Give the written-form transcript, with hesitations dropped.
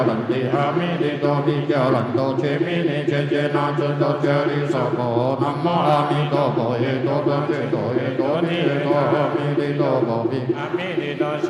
兰帝阿弥陀比迦兰多切弥尼切切那尊多切利娑婆南无阿弥陀佛耶多多切多耶多尼耶多阿弥陀佛比阿弥陀